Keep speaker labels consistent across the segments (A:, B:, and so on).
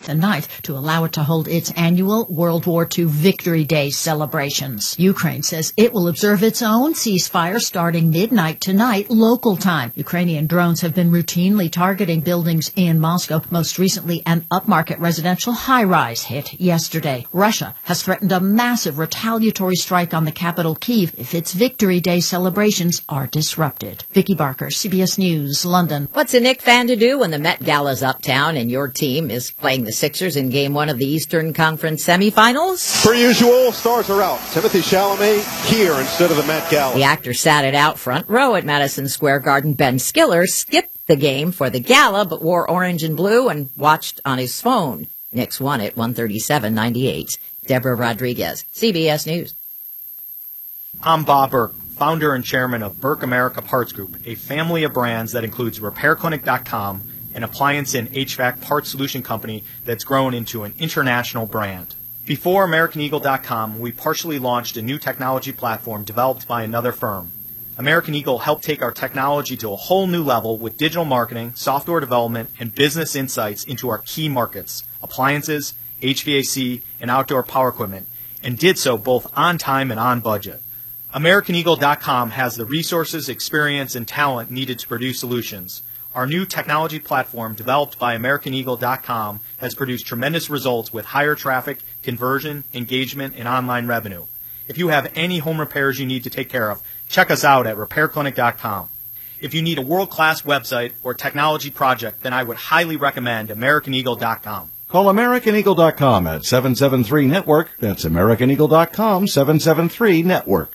A: the 9th to allow it to hold its annual World War II Victory Day celebrations. Ukraine says it will observe its own ceasefire starting midnight tonight, local time. Ukrainian drones have been routinely targeting buildings in Moscow. Most recently, an upmarket residential high-rise hit yesterday. Russia has threatened a massive retaliatory strike on the capital, Kyiv, if its Victory Day celebrations are disrupted. Vicky Barker, CBS News, London.
B: What's a Knick fan to do when the Met Gala's uptown and your team is playing the Sixers in Game 1 of the Eastern Conference semifinals?
C: Per usual, stars are out. Timothée Chalamet here instead of the Met Gala.
B: The actor sat it out front row at Madison Square Garden. Ben Stiller skipped the game for the gala but wore orange and blue and watched on his phone. Knicks won at 137-98. Deborah Rodriguez, CBS News.
D: I'm Bob Burke, founder and chairman of Burke America Parts Group, a family of brands that includes RepairClinic.com, an appliance and HVAC parts solution company that's grown into an international brand. Before AmericanEagle.com, we partially launched a new technology platform developed by another firm. American Eagle helped take our technology to a whole new level with digital marketing, software development, and business insights into our key markets, appliances, HVAC, and outdoor power equipment, and did so both on time and on budget. AmericanEagle.com has the resources, experience, and talent needed to produce solutions. Our new technology platform, developed by AmericanEagle.com, has produced tremendous results with higher traffic, conversion, engagement, and online revenue. If you have any home repairs you need to take care of, check us out at RepairClinic.com. If you need a world-class website or technology project, then I would highly recommend AmericanEagle.com.
E: Call AmericanEagle.com at 773-NETWORK. That's AmericanEagle.com, 773-NETWORK.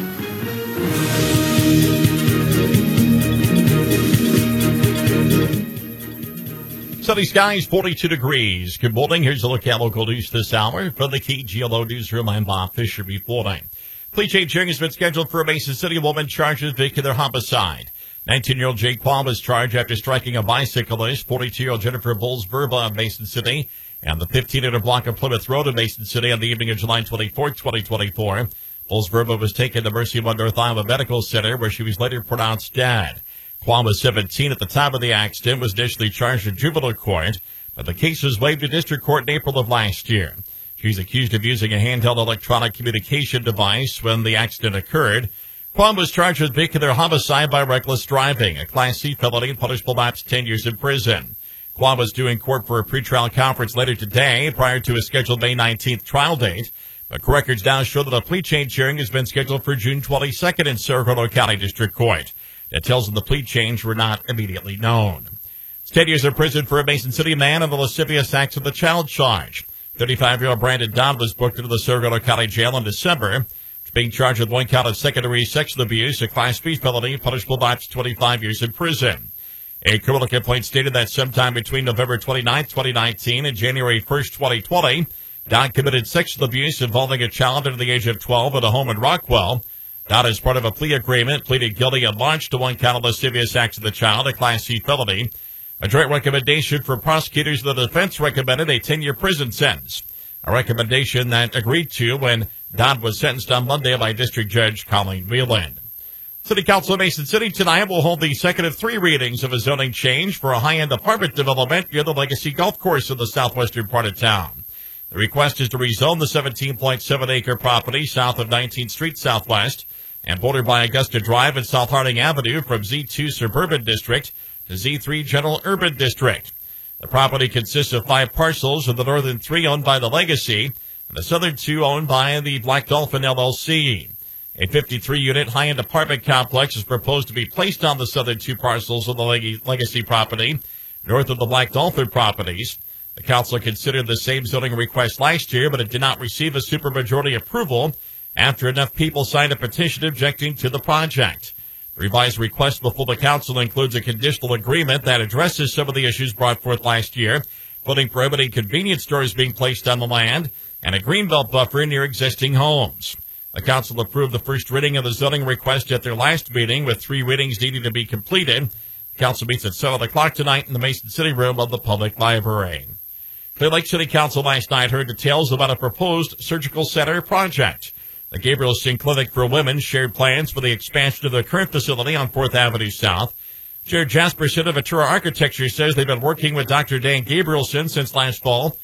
F: Sunny skies, 42 degrees. Good morning. Here's a look at local news this hour. From the KGLO Newsroom, I'm Bob Fisher reporting. Police change hearing has been scheduled for a Mason City woman charged with vehicular homicide. 19-year-old Jake Quam was charged after striking a bicyclist. 42-year-old Jennifer Bowles-Verba of Mason City and the 1500 block of Plymouth Road in Mason City on the evening of July 24, 2024. Bowles-Verba was taken to Mercy One North Iowa Medical Center, where she was later pronounced dead. Quam was 17 at the time of the accident, was initially charged in juvenile court, but the case was waived to district court in April of last year. She's accused of using a handheld electronic communication device when the accident occurred. Quam was charged with vehicular homicide by reckless driving, a Class C felony punishable by up to 10 years in prison. Quam was due in court for a pretrial conference later today prior to a scheduled May 19th trial date. But records now show that a plea change hearing has been scheduled for June 22nd in Sarasota County District Court. Details of the plea change were not immediately known. 10 years in prison for a Mason City man on the lascivious acts of the child charge. 35-year-old Brandon Dodd was booked into the Sarasota County Jail in December, being charged with one count of secondary sexual abuse, a Class B felony punishable by up to 25 years in prison. A criminal complaint stated that sometime between November 29, 2019 and January 1, 2020, Dodd committed sexual abuse involving a child under the age of 12 at a home in Rockwell. Dodd, as part of a plea agreement, pleaded guilty in March to one count of lascivious acts of the child, a Class C felony. A joint recommendation for prosecutors and the defense recommended a 10-year prison sentence, a recommendation that agreed to when Dodd was sentenced on Monday by District Judge Colleen Wheeland. City Council of Mason City tonight will hold the second of three readings of a zoning change for a high-end apartment development near the Legacy Golf Course in the southwestern part of town. The request is to rezone the 17.7-acre property south of 19th Street Southwest and bordered by Augusta Drive and South Harding Avenue from Z2 Suburban District to Z3 General Urban District. The property consists of 5 parcels, with the northern 3 owned by the Legacy and the southern 2 owned by the Black Dolphin LLC. A 53-unit high-end apartment complex is proposed to be placed on the southern 2 parcels of the Legacy property, north of the Black Dolphin properties. The council considered the same zoning request last year, but it did not receive a supermajority approval after enough people signed a petition objecting to the project. The revised request before the council includes a conditional agreement that addresses some of the issues brought forth last year, including prohibiting convenience stores being placed on the land and a greenbelt buffer near existing homes. The council approved the first reading of the zoning request at their last meeting, with 3 readings needing to be completed. The council meets at 7 o'clock tonight in the Mason City room of the Public Library. Clear Lake City Council last night heard details about a proposed surgical center project. The Gabrielson Clinic for Women shared plans for the expansion of their current facility on 4th Avenue South. Chair Jasper Sitt of Ventura Architecture says they've been working with Dr. Dan Gabrielson since last fall